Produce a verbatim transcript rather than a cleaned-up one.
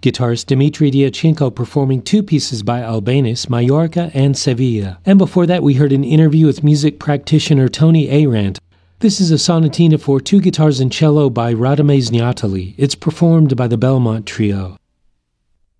guitarist Dimitri Diachenko performing two pieces by Albéniz, Mallorca and Sevilla. And before that, we heard an interview with music practitioner Tony Arant. This is a sonatina for two guitars and cello by Radamés Gnatali. It's performed by the Belmont Trio.